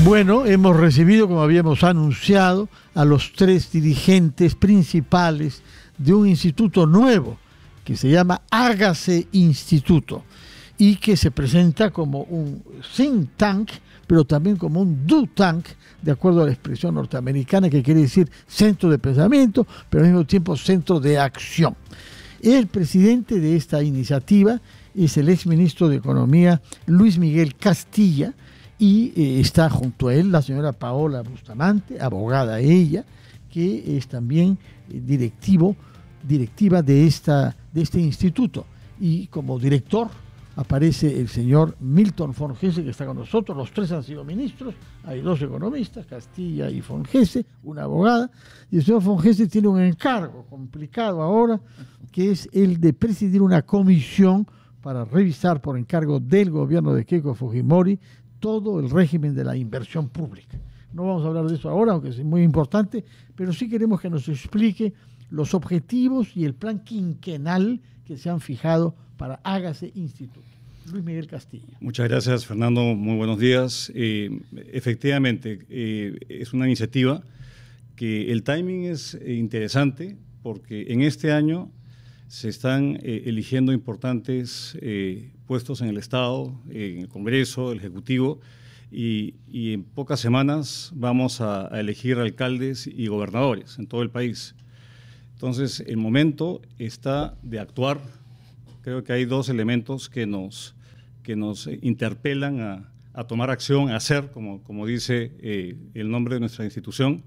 Bueno, hemos recibido, como habíamos anunciado, a los 3 dirigentes principales de un instituto nuevo que se llama Hágase Instituto y que se presenta como un think tank, pero también como un do tank, de acuerdo a la expresión norteamericana, que quiere decir centro de pensamiento, pero al mismo tiempo centro de acción. El presidente de esta iniciativa es el exministro de Economía Luis Miguel Castilla, y está junto a él la señora Paola Bustamante, abogada ella, que es también directiva de este instituto. Y como director aparece el señor Milton Forngeses, que está con nosotros. Los 3 han sido ministros, hay 2 economistas, Castilla y Forngeses, una abogada, y el señor Forngeses tiene un encargo complicado ahora, que es el de presidir una comisión para revisar por encargo del gobierno de Keiko Fujimori todo el régimen de la inversión pública. No vamos a hablar de eso ahora, aunque es muy importante, pero sí queremos que nos explique los objetivos y el plan quinquenal que se han fijado para Hágase Instituto. Luis Miguel Castilla. Muchas gracias, Fernando. Muy buenos días. Efectivamente, es una iniciativa que el timing es interesante porque en este año se están eligiendo importantes puestos en el Estado, en el Congreso, el Ejecutivo, y en pocas semanas vamos a elegir alcaldes y gobernadores en todo el país. Entonces, el momento está de actuar. Creo que hay 2 elementos que nos interpelan a tomar acción, a hacer, como dice el nombre de nuestra institución.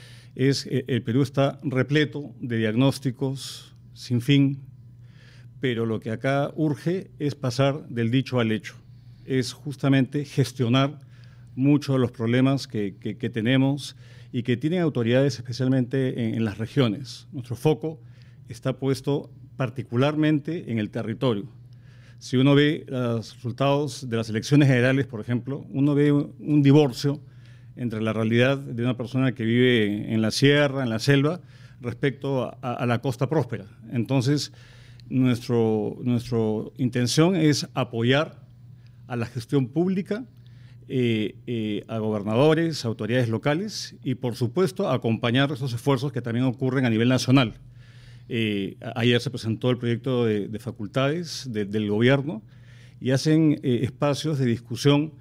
El Perú está repleto de diagnósticos sin fin, pero lo que acá urge es pasar del dicho al hecho. Es justamente gestionar muchos de los problemas que tenemos y que tienen autoridades especialmente en las regiones. Nuestro foco está puesto particularmente en el territorio. Si uno ve los resultados de las elecciones generales, por ejemplo, uno ve un divorcio entre la realidad de una persona que vive en la sierra, en la selva, respecto a la costa próspera. Entonces, nuestra intención es apoyar a la gestión pública, a gobernadores, autoridades locales y, por supuesto, acompañar esos esfuerzos que también ocurren a nivel nacional. Ayer se presentó el proyecto de facultades del gobierno y hacen espacios de discusión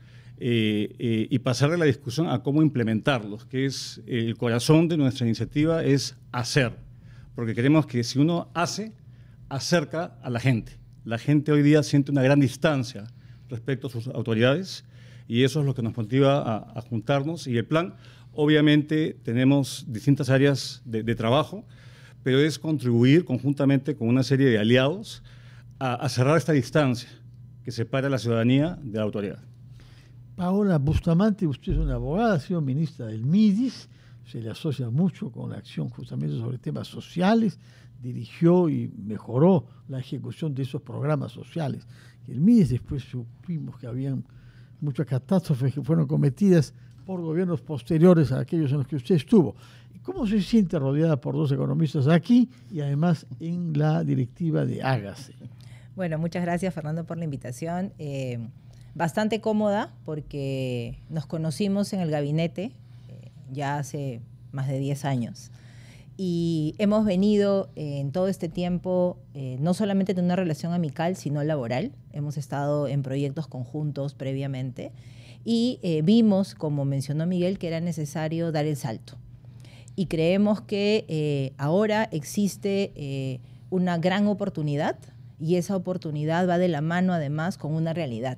y pasar de la discusión a cómo implementarlos, que es el corazón de nuestra iniciativa, es hacer, porque queremos que si uno hace, acerca a la gente. La gente hoy día siente una gran distancia respecto a sus autoridades y eso es lo que nos motiva a juntarnos. Y el plan, obviamente, tenemos distintas áreas de trabajo, pero es contribuir conjuntamente con una serie de aliados a cerrar esta distancia que separa a la ciudadanía de la autoridad. Paola Bustamante, usted es una abogada, ha sido ministra del MIDIS, se le asocia mucho con la acción justamente sobre temas sociales, dirigió y mejoró la ejecución de esos programas sociales. El MIDIS, después supimos que habían muchas catástrofes que fueron cometidas por gobiernos posteriores a aquellos en los que usted estuvo. ¿Cómo se siente rodeada por 2 economistas aquí y además en la directiva de Hágase? Bueno, muchas gracias, Fernando, por la invitación. Bastante cómoda porque nos conocimos en el gabinete ya hace más de 10 años y hemos venido en todo este tiempo no solamente de una relación amical, sino laboral. Hemos estado en proyectos conjuntos previamente y vimos, como mencionó Miguel, que era necesario dar el salto. Y creemos que ahora existe una gran oportunidad y esa oportunidad va de la mano además con una realidad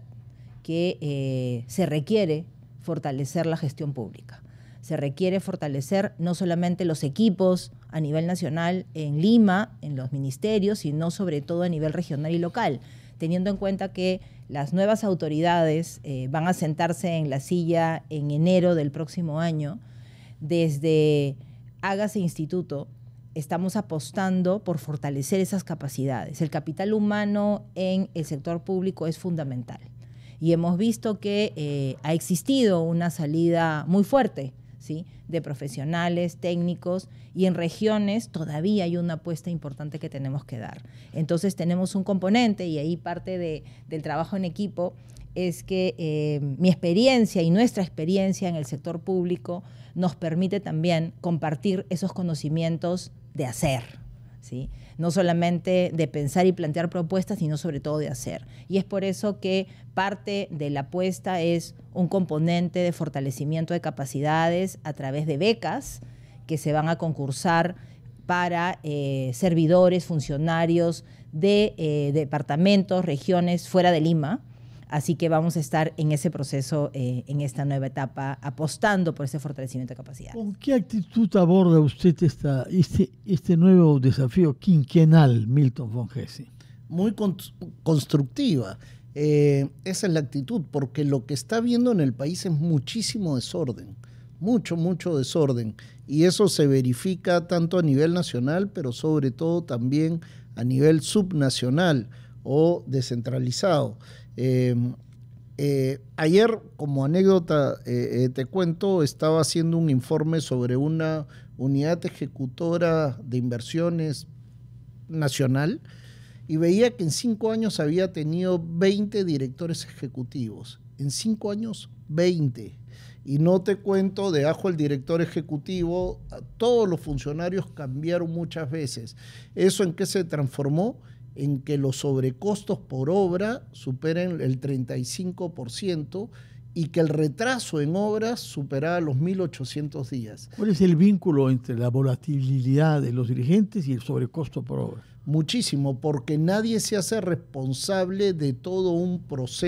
que se requiere fortalecer la gestión pública. Se requiere fortalecer no solamente los equipos a nivel nacional en Lima, en los ministerios, sino sobre todo a nivel regional y local, teniendo en cuenta que las nuevas autoridades van a sentarse en la silla en enero del próximo año. Desde Hágase Instituto estamos apostando por fortalecer esas capacidades. El capital humano en el sector público es fundamental. Y hemos visto que ha existido una salida muy fuerte, ¿sí?, de profesionales, técnicos, y en regiones todavía hay una apuesta importante que tenemos que dar. Entonces tenemos un componente, y ahí parte del trabajo en equipo, es que mi experiencia y nuestra experiencia en el sector público nos permite también compartir esos conocimientos de hacer, ¿sí? No solamente de pensar y plantear propuestas, sino sobre todo de hacer. Y es por eso que parte de la apuesta es un componente de fortalecimiento de capacidades a través de becas que se van a concursar para servidores, funcionarios de departamentos, regiones fuera de Lima. Así que vamos a estar en ese proceso, en esta nueva etapa, apostando por ese fortalecimiento de capacidades. ¿Con qué actitud aborda usted este nuevo desafío quinquenal, Milton von Hesse? Muy constructiva. Esa es la actitud, porque lo que está viendo en el país es muchísimo desorden, mucho desorden. Y eso se verifica tanto a nivel nacional, pero sobre todo también a nivel subnacional o descentralizado. Ayer, como anécdota, te cuento, estaba haciendo un informe sobre una unidad ejecutora de inversiones nacional y veía que en 5 años había tenido 20 directores ejecutivos. En 5 años, 20. Y no te cuento, debajo el director ejecutivo, todos los funcionarios cambiaron muchas veces. ¿Eso en qué se transformó? En que los sobrecostos por obra superen el 35% y que el retraso en obras superaba los 1.800 días. ¿Cuál es el vínculo entre la volatilidad de los dirigentes y el sobrecosto por obra? Muchísimo, porque nadie se hace responsable de todo un proceso